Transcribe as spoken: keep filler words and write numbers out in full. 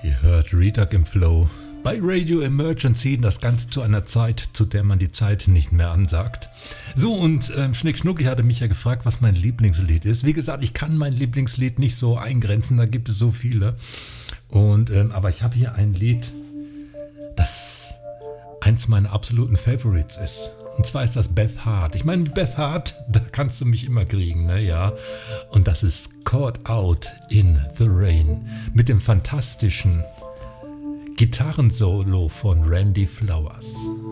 Ihr hört Reduck im Flow bei Radio Emergency, das Ganze zu einer Zeit, zu der man die Zeit nicht mehr ansagt. So, und ähm, Schnick Schnucki hatte mich ja gefragt, was mein Lieblingslied ist. Wie gesagt, ich kann mein Lieblingslied nicht so eingrenzen, da gibt es so viele. Und, ähm, aber ich habe hier ein Lied, das eins meiner absoluten Favorites ist. Und zwar ist das Beth Hart. Ich meine, Beth Hart, da kannst du mich immer kriegen, ne, ja. Und das ist Caught Out in the Rain mit dem fantastischen Gitarrensolo von Randy Flowers.